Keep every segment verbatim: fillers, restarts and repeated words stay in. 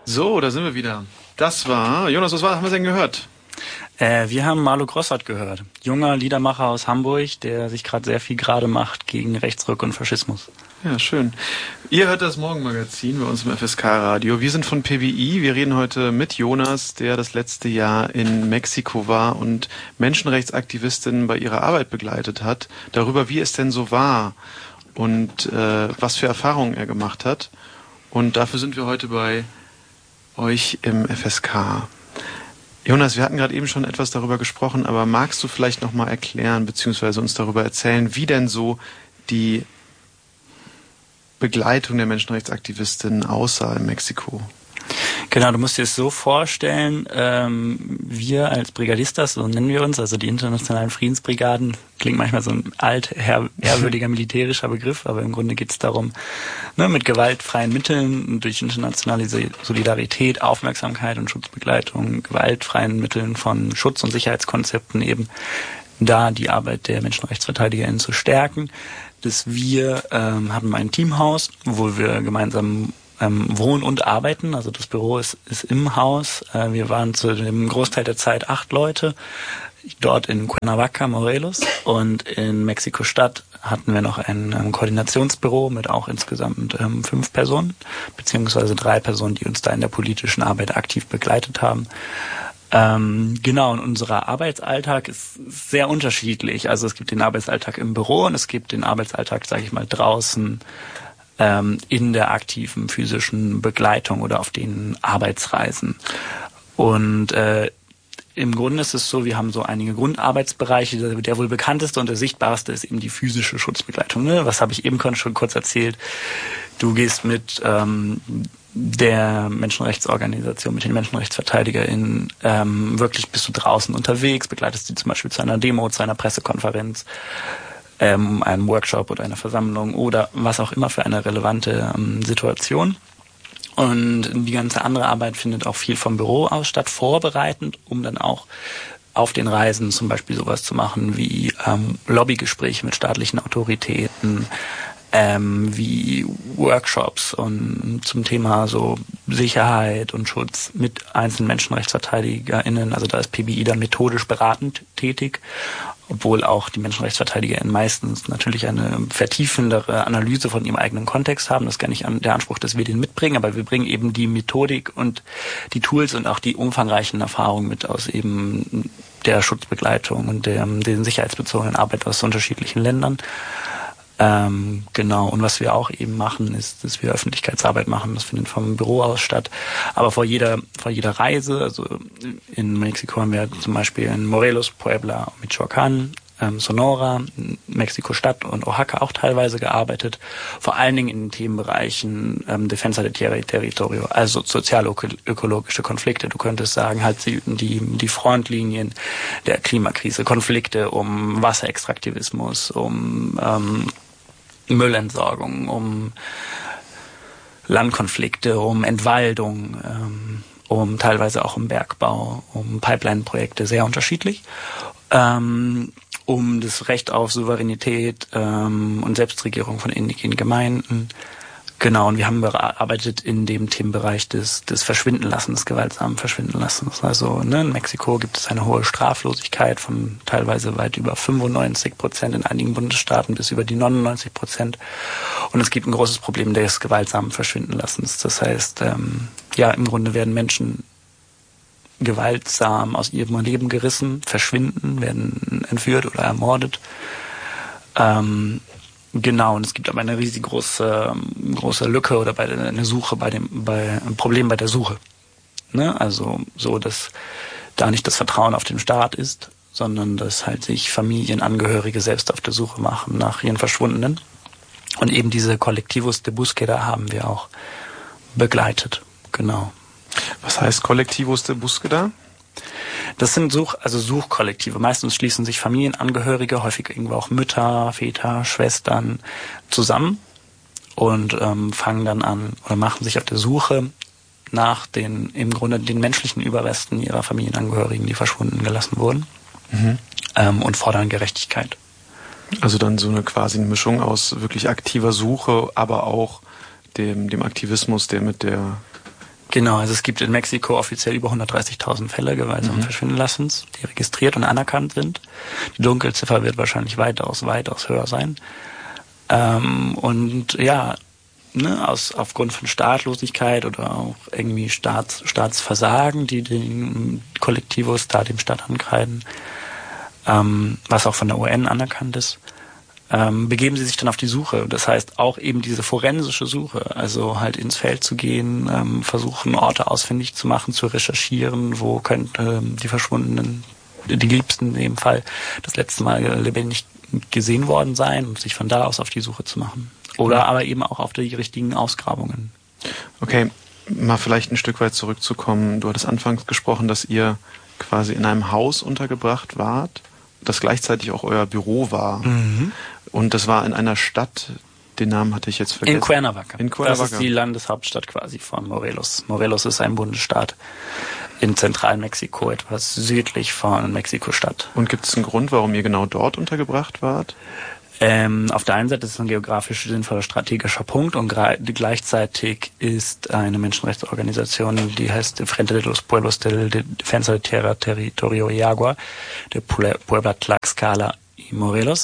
So, da sind wir wieder. Das war, Jonas, was war, haben wir denn gehört? Äh, wir haben Marlo Grossart gehört. Junger Liedermacher aus Hamburg, der sich gerade sehr viel gerade macht gegen Rechtsruck und Faschismus. Ja, schön. Ihr hört das Morgenmagazin bei uns im F S K-Radio. Wir sind von P B I. Wir reden heute mit Jonas, der das letzte Jahr in Mexiko war und Menschenrechtsaktivistinnen bei ihrer Arbeit begleitet hat, darüber, wie es denn so war und äh, was für Erfahrungen er gemacht hat. Und dafür sind wir heute bei euch im F S K. Jonas, wir hatten gerade eben schon etwas darüber gesprochen, aber magst du vielleicht nochmal erklären, beziehungsweise uns darüber erzählen, wie denn so die Begleitung der Menschenrechtsaktivistinnen aussah in Mexiko? Genau, du musst dir es so vorstellen, ähm, wir als Brigadistas, so nennen wir uns, also die internationalen Friedensbrigaden, klingt manchmal so ein alt, her, ehrwürdiger militärischer Begriff, aber im Grunde geht es darum, ne, mit gewaltfreien Mitteln, durch internationale Solidarität, Aufmerksamkeit und Schutzbegleitung, gewaltfreien Mitteln von Schutz- und Sicherheitskonzepten eben da die Arbeit der MenschenrechtsverteidigerInnen zu stärken. Dass wir ähm, haben ein Teamhaus, wo wir gemeinsam ähm, wohnen und arbeiten. Also das Büro ist, ist im Haus. Äh, wir waren zu dem Großteil der Zeit acht Leute. Dort in Cuernavaca, Morelos. Und in Mexiko-Stadt hatten wir noch ein ähm, Koordinationsbüro mit auch insgesamt ähm, fünf Personen, beziehungsweise drei Personen, die uns da in der politischen Arbeit aktiv begleitet haben. Ähm, genau, und unser Arbeitsalltag ist sehr unterschiedlich. Also es gibt den Arbeitsalltag im Büro und es gibt den Arbeitsalltag, sage ich mal, draußen ähm, in der aktiven physischen Begleitung oder auf den Arbeitsreisen. Und äh, im Grunde ist es so, wir haben so einige Grundarbeitsbereiche. Der wohl bekannteste und der sichtbarste ist eben die physische Schutzbegleitung. Ne? Was habe ich eben schon kurz erzählt? Du gehst mit ähm, der Menschenrechtsorganisation, mit den MenschenrechtsverteidigerInnen, ähm, wirklich bist du draußen unterwegs, begleitest sie zum Beispiel zu einer Demo, zu einer Pressekonferenz, ähm, einem Workshop oder einer Versammlung oder was auch immer für eine relevante ähm, Situation. Und die ganze andere Arbeit findet auch viel vom Büro aus statt, vorbereitend, um dann auch auf den Reisen zum Beispiel sowas zu machen wie ähm, Lobbygespräche mit staatlichen Autoritäten, Ähm, wie Workshops und zum Thema so Sicherheit und Schutz mit einzelnen MenschenrechtsverteidigerInnen. Also da ist P B I dann methodisch beratend tätig, obwohl auch die MenschenrechtsverteidigerInnen meistens natürlich eine vertiefendere Analyse von ihrem eigenen Kontext haben. Das ist gar nicht der Anspruch, dass wir den mitbringen, aber wir bringen eben die Methodik und die Tools und auch die umfangreichen Erfahrungen mit aus eben der Schutzbegleitung und der, der sicherheitsbezogenen Arbeit aus unterschiedlichen Ländern. Ähm, genau, und was wir auch eben machen, ist, dass wir Öffentlichkeitsarbeit machen, das findet vom Büro aus statt. Aber vor jeder vor jeder Reise, also in Mexiko haben wir zum Beispiel in Morelos, Puebla, Michoacán, ähm, Sonora, Mexiko-Stadt und Oaxaca auch teilweise gearbeitet, vor allen Dingen in den Themenbereichen ähm, Defensa de Tierra y Territorio, also sozial-ökologische Konflikte. Du könntest sagen, halt die, die, die Frontlinien der Klimakrise, Konflikte um Wasserextraktivismus, um ähm, Müllentsorgung, um Landkonflikte, um Entwaldung, ähm, um teilweise auch um Bergbau, um Pipeline-Projekte, sehr unterschiedlich. Ähm, um das Recht auf Souveränität ähm, und Selbstregierung von indigenen Gemeinden. Genau, und wir haben gearbeitet in dem Themenbereich des, des Verschwindenlassens, des gewaltsamen Verschwindenlassens. Also ne, in Mexiko gibt es eine hohe Straflosigkeit von teilweise weit über fünfundneunzig Prozent, in einigen Bundesstaaten bis über die neunundneunzig Prozent. Und es gibt ein großes Problem des gewaltsamen Verschwindenlassens. Das heißt, ähm, ja, im Grunde werden Menschen gewaltsam aus ihrem Leben gerissen, verschwinden, werden entführt oder ermordet. Ähm, Genau, und es gibt aber eine riesig große, große Lücke oder bei der, eine Suche bei dem, bei, ein Problem bei der Suche. Ne? Also, so, dass da nicht das Vertrauen auf den Staat ist, sondern dass halt sich Familienangehörige selbst auf der Suche machen nach ihren Verschwundenen. Und eben diese Collectivos de Búsqueda haben wir auch begleitet. Genau. Was heißt Collectivos de Búsqueda? Das sind Such, also Suchkollektive. Meistens schließen sich Familienangehörige, häufig irgendwo auch Mütter, Väter, Schwestern zusammen und ähm, fangen dann an oder machen sich auf der Suche nach den im Grunde den menschlichen Überresten ihrer Familienangehörigen, die verschwunden gelassen wurden, mhm. ähm, und fordern Gerechtigkeit. Also dann so eine quasi eine Mischung aus wirklich aktiver Suche, aber auch dem, dem Aktivismus, der mit der Genau, also es gibt in Mexiko offiziell über hundertdreißigtausend Fälle gewaltsamen mhm. Verschwindenlassens, die registriert und anerkannt sind. Die Dunkelziffer wird wahrscheinlich weitaus, weitaus höher sein. Ähm, und ja, ne, aus, aufgrund von Staatlosigkeit oder auch irgendwie Staats, Staatsversagen, die den Kollektivos da dem Staat ankreiden, ähm, was auch von der U N anerkannt ist, ähm, begeben sie sich dann auf die Suche. Das heißt auch eben diese forensische Suche, also halt ins Feld zu gehen, ähm, versuchen Orte ausfindig zu machen, zu recherchieren, wo könnte ähm, die Verschwundenen, die Liebsten in dem Fall, das letzte Mal lebendig gesehen worden sein und sich von da aus auf die Suche zu machen. Oder aber eben auch auf die richtigen Ausgrabungen. Okay, mal vielleicht ein Stück weit zurückzukommen. Du hattest anfangs gesprochen, dass ihr quasi in einem Haus untergebracht wart, das gleichzeitig auch euer Büro war. Mhm. Und das war in einer Stadt, den Namen hatte ich jetzt vergessen. In Cuernavaca. In Cuernavaca. Das ist die Landeshauptstadt quasi von Morelos. Morelos ist ein Bundesstaat in Zentralmexiko, etwas südlich von Mexiko-Stadt. Und gibt es einen Grund, warum ihr genau dort untergebracht wart? Ähm, auf der einen Seite ist es ein geografisch sinnvoller strategischer Punkt und gra- gleichzeitig ist eine Menschenrechtsorganisation, die heißt Frente de los Pueblos del Defensa del Tierra, Territorio y Agua, de Puebla, Tlaxcala y Morelos.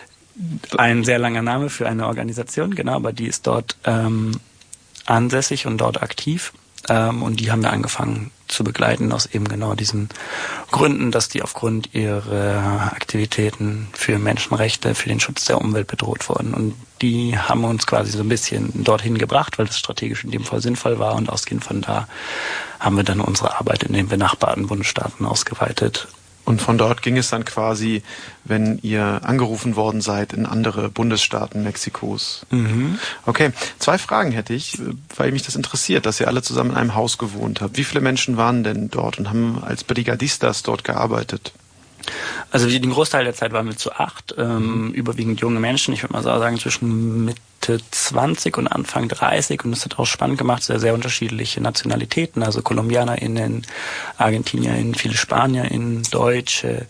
Ein sehr langer Name für eine Organisation, genau, aber die ist dort ähm, ansässig und dort aktiv. Ähm, und die haben wir angefangen zu begleiten aus eben genau diesen Gründen, dass die aufgrund ihrer Aktivitäten für Menschenrechte, für den Schutz der Umwelt bedroht wurden. Und die haben uns quasi so ein bisschen dorthin gebracht, weil das strategisch in dem Fall sinnvoll war. Und ausgehend von da haben wir dann unsere Arbeit in den benachbarten Bundesstaaten ausgeweitet. Und von dort ging es dann quasi, wenn ihr angerufen worden seid, in andere Bundesstaaten Mexikos. Mhm. Okay, zwei Fragen hätte ich, weil mich das interessiert, dass ihr alle zusammen in einem Haus gewohnt habt. Wie viele Menschen waren denn dort und haben als Brigadistas dort gearbeitet? Also den Großteil der Zeit waren wir zu acht, ähm, mhm. überwiegend junge Menschen. Ich würde mal sagen zwischen Mitte zwanzig und Anfang dreißig. Und es hat auch spannend gemacht, sehr, sehr unterschiedliche Nationalitäten. Also KolumbianerInnen, ArgentinierInnen, viele SpanierInnen, Deutsche,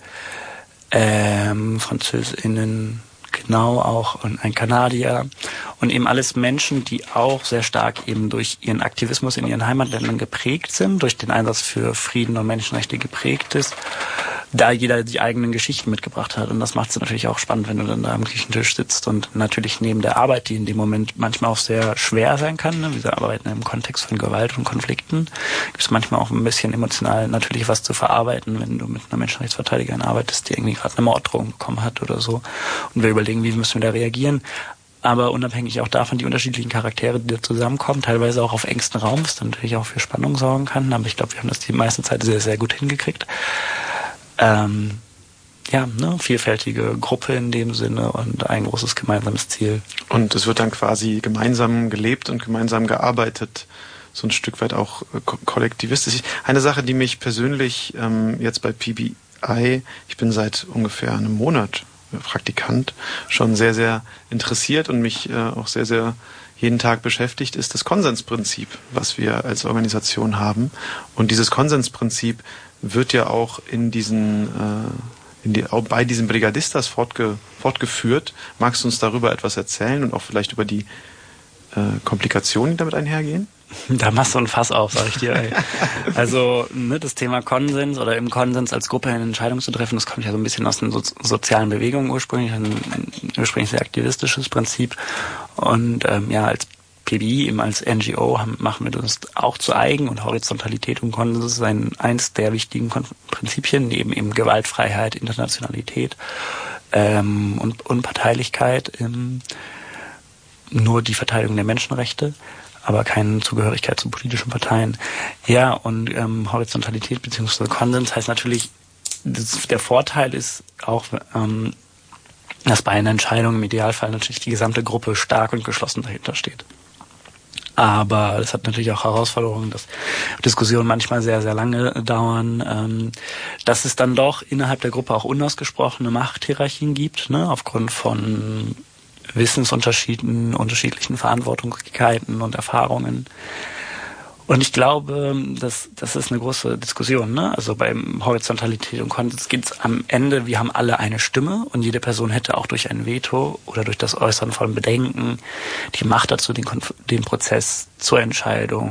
ähm, FranzösInnen, genau auch und ein Kanadier. Und eben alles Menschen, die auch sehr stark eben durch ihren Aktivismus in ihren Heimatländern geprägt sind, durch den Einsatz für Frieden und Menschenrechte geprägt ist, da jeder die eigenen Geschichten mitgebracht hat. Und das macht es natürlich auch spannend, wenn du dann da am Küchentisch sitzt und natürlich neben der Arbeit, die in dem Moment manchmal auch sehr schwer sein kann, ne? Wir arbeiten im Kontext von Gewalt und Konflikten, gibt es manchmal auch ein bisschen emotional natürlich was zu verarbeiten, wenn du mit einer Menschenrechtsverteidigerin arbeitest, die irgendwie gerade eine Morddrohung bekommen hat oder so. Und wir überlegen, wie müssen wir da reagieren. Aber unabhängig auch davon die unterschiedlichen Charaktere, die da zusammenkommen, teilweise auch auf engstem Raum, was dann natürlich auch für Spannung sorgen kann. Aber ich glaube, wir haben das die meiste Zeit sehr, sehr gut hingekriegt. Ähm, ja, ne, vielfältige Gruppe in dem Sinne und ein großes gemeinsames Ziel. Und es wird dann quasi gemeinsam gelebt und gemeinsam gearbeitet, so ein Stück weit auch ko- kollektivistisch. Eine Sache, die mich persönlich ähm, jetzt bei P B I, ich bin seit ungefähr einem Monat Praktikant, schon sehr, sehr interessiert und mich äh, auch sehr, sehr jeden Tag beschäftigt, ist das Konsensprinzip, was wir als Organisation haben. Und dieses Konsensprinzip wird ja auch in diesen, äh, in die, auch bei diesen Brigadistas fortge, fortgeführt. Magst du uns darüber etwas erzählen und auch vielleicht über die äh, Komplikationen, die damit einhergehen? Da machst du ein Fass auf, sag ich dir. Ey. Also ne, das Thema Konsens oder im Konsens als Gruppe eine Entscheidung zu treffen, das kommt ja so ein bisschen aus den so- sozialen Bewegungen ursprünglich, ein, ein ursprünglich sehr aktivistisches Prinzip. Und ähm, ja, als P B I, eben als N G O, haben, machen wir das auch zu eigen und Horizontalität und Konsens ist ein, eins der wichtigen Kon- Prinzipien, neben eben Gewaltfreiheit, Internationalität ähm, und Unparteilichkeit, ähm, nur die Verteidigung der Menschenrechte, aber keine Zugehörigkeit zu politischen Parteien. Ja, und ähm, Horizontalität bzw. Konsens heißt natürlich, das, der Vorteil ist auch, ähm, dass bei einer Entscheidung im Idealfall natürlich die gesamte Gruppe stark und geschlossen dahinter steht. Aber es hat natürlich auch Herausforderungen, dass Diskussionen manchmal sehr, sehr lange dauern, ähm, dass es dann doch innerhalb der Gruppe auch unausgesprochene Machthierarchien gibt, ne, aufgrund von Wissensunterschieden, unterschiedlichen Verantwortlichkeiten und Erfahrungen. Und ich glaube, das, das ist eine große Diskussion, ne? Also beim Horizontalität und Konsens geht es am Ende, wir haben alle eine Stimme und jede Person hätte auch durch ein Veto oder durch das Äußern von Bedenken die Macht dazu, den, Konf- den Prozess zur Entscheidung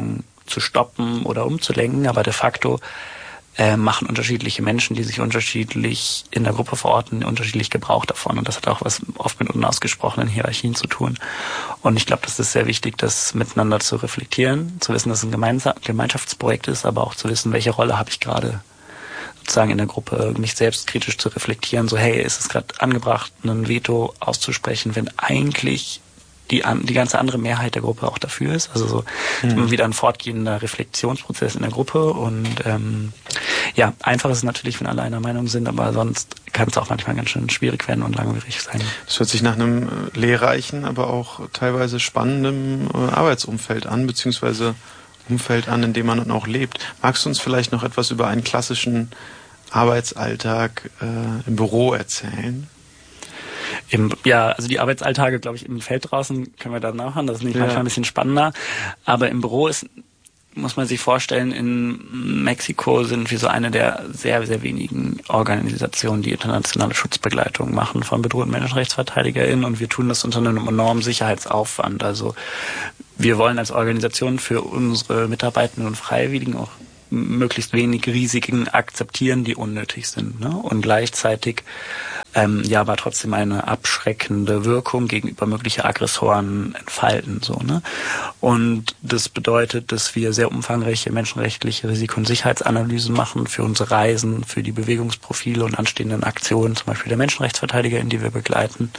zu stoppen oder umzulenken, aber de facto äh, machen unterschiedliche Menschen, die sich unterschiedlich in der Gruppe verorten, unterschiedlich Gebrauch davon. Und das hat auch was oft mit unausgesprochenen Hierarchien zu tun. Und ich glaube, das ist sehr wichtig, das miteinander zu reflektieren, zu wissen, dass es ein Gemeinsa- Gemeinschaftsprojekt ist, aber auch zu wissen, welche Rolle habe ich gerade sozusagen in der Gruppe, mich selbst kritisch zu reflektieren, so hey, ist es gerade angebracht, ein Veto auszusprechen, wenn eigentlich die an, die ganze andere Mehrheit der Gruppe auch dafür ist. Also so mhm. immer wieder ein fortgehender Reflexionsprozess in der Gruppe. Und ähm, ja, einfach ist es natürlich, wenn alle einer Meinung sind, aber sonst kann es auch manchmal ganz schön schwierig werden und langwierig sein. Das hört sich nach einem lehrreichen, aber auch teilweise spannendem Arbeitsumfeld an, beziehungsweise Umfeld an, in dem man dann auch lebt. Magst du uns vielleicht noch etwas über einen klassischen Arbeitsalltag äh, im Büro erzählen? Im, ja, also die Arbeitsalltage, glaube ich, im Feld draußen können wir da nachhören. Das ist nicht ja. manchmal ein bisschen spannender. Aber im Büro ist, muss man sich vorstellen, in Mexiko sind wir so eine der sehr, sehr wenigen Organisationen, die internationale Schutzbegleitung machen von bedrohten MenschenrechtsverteidigerInnen. Und wir tun das unter einem enormen Sicherheitsaufwand. Also wir wollen als Organisation für unsere Mitarbeitenden und Freiwilligen auch möglichst wenig Risiken akzeptieren, die unnötig sind, ne? Und gleichzeitig ähm, ja aber trotzdem eine abschreckende Wirkung gegenüber möglicher Aggressoren entfalten, so, ne? Und das bedeutet, dass wir sehr umfangreiche menschenrechtliche Risiko- und Sicherheitsanalysen machen für unsere Reisen, für die Bewegungsprofile und anstehenden Aktionen, zum Beispiel der Menschenrechtsverteidiger, in die wir begleiten.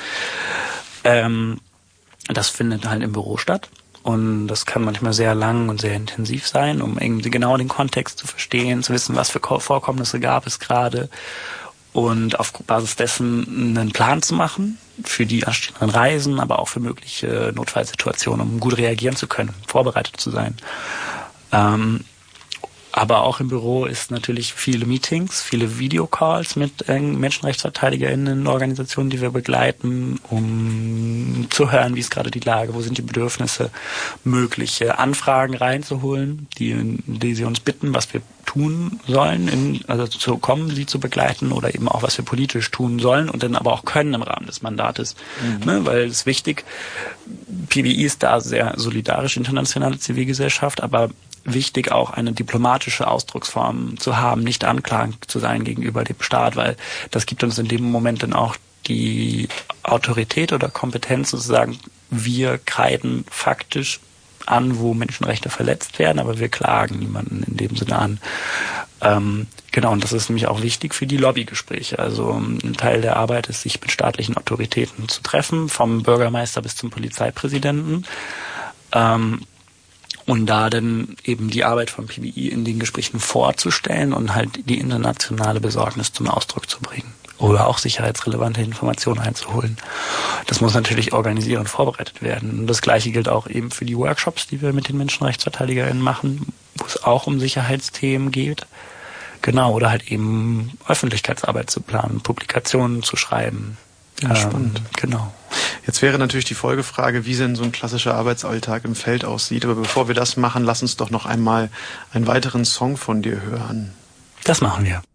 Ähm, das findet halt im Büro statt. Und das kann manchmal sehr lang und sehr intensiv sein, um irgendwie genau den Kontext zu verstehen, zu wissen, was für Vorkommnisse gab es gerade und auf Basis dessen einen Plan zu machen für die anstehenden Reisen, aber auch für mögliche Notfallsituationen, um gut reagieren zu können, vorbereitet zu sein. Ähm, aber auch im Büro ist natürlich viele Meetings, viele Videocalls mit äh, MenschenrechtsverteidigerInnen, Organisationen, die wir begleiten, um zu hören, wie ist gerade die Lage, wo sind die Bedürfnisse, mögliche Anfragen reinzuholen, die, die sie uns bitten, was wir tun sollen, in, also zu kommen, sie zu begleiten oder eben auch, was wir politisch tun sollen und dann aber auch können im Rahmen des Mandates. Mhm. Ne, weil es wichtig, P B I ist da sehr solidarisch, internationale Zivilgesellschaft, aber wichtig auch eine diplomatische Ausdrucksform zu haben, nicht anklagend zu sein gegenüber dem Staat, weil das gibt uns in dem Moment dann auch die Autorität oder Kompetenz sozusagen, wir kreiden faktisch an, wo Menschenrechte verletzt werden, aber wir klagen niemanden in dem Sinne an. Ähm, genau, und das ist nämlich auch wichtig für die Lobbygespräche. Also ein Teil der Arbeit ist, sich mit staatlichen Autoritäten zu treffen, vom Bürgermeister bis zum Polizeipräsidenten. Ähm, Und da dann eben die Arbeit von P B I in den Gesprächen vorzustellen und halt die internationale Besorgnis zum Ausdruck zu bringen. Oder auch sicherheitsrelevante Informationen einzuholen. Das muss natürlich organisiert und vorbereitet werden. Und das Gleiche gilt auch eben für die Workshops, die wir mit den MenschenrechtsverteidigerInnen machen, wo es auch um Sicherheitsthemen geht. Genau, oder halt eben Öffentlichkeitsarbeit zu planen, Publikationen zu schreiben. Ja, spannend. Ähm, genau. Jetzt wäre natürlich die Folgefrage, wie denn so ein klassischer Arbeitsalltag im Feld aussieht. Aber bevor wir das machen, lass uns doch noch einmal einen weiteren Song von dir hören. Das machen wir.